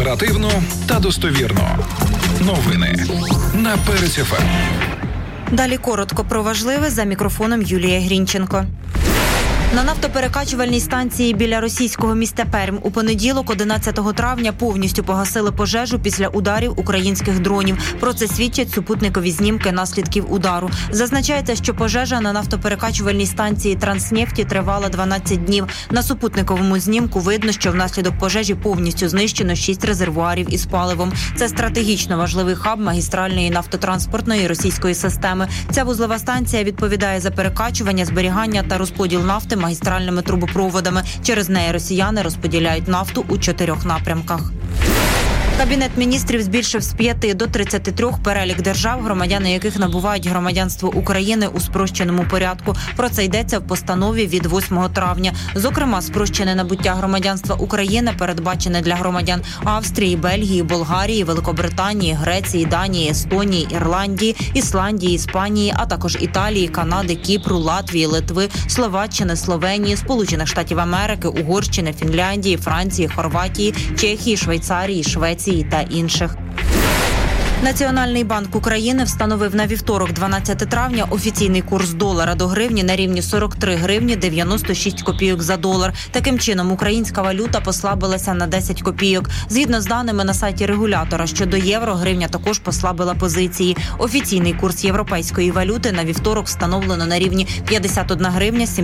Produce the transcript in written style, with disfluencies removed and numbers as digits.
Оперативно та достовірно. Новини на Перець ФМ. Далі коротко про важливе за мікрофоном Юлія Грінченко. На нафтоперекачувальній станції біля російського міста Пермь у понеділок, 11 травня, повністю погасили пожежу після ударів українських дронів. Про це свідчать супутникові знімки наслідків удару. Зазначається, що пожежа на нафтоперекачувальній станції Транснефті тривала 12 днів. На супутниковому знімку видно, що внаслідок пожежі повністю знищено 6 резервуарів із паливом. Це стратегічно важливий хаб магістральної нафтотранспортної російської системи. Ця вузлова станція відповідає за перекачування, зберігання та розподіл нафти магістральними трубопроводами. Через неї росіяни розподіляють нафту у 4 напрямках. Кабінет міністрів збільшив з 5 до 33 перелік держав, громадяни яких набувають громадянство України у спрощеному порядку. Про це йдеться в постанові від 8 травня. Зокрема, спрощене набуття громадянства України передбачене для громадян Австрії, Бельгії, Болгарії, Великобританії, Греції, Данії, Естонії, Ірландії, Ісландії, Іспанії, а також Італії, Канади, Кіпру, Латвії, Литви, Словаччини, Словенії, Сполучених Штатів Америки, Угорщини, Фінляндії, Франції, Хорватії, Чехії, Швейцарії, Швеції та інших. Національний банк України встановив на вівторок, 12 травня, офіційний курс долара до гривні на рівні 43 гривні 96 копійок за долар. Таким чином, українська валюта послабилася на 10 копійок. Згідно з даними на сайті регулятора щодо євро, гривня також послабила позиції. Офіційний курс європейської валюти на вівторок встановлено на рівні 51 гривня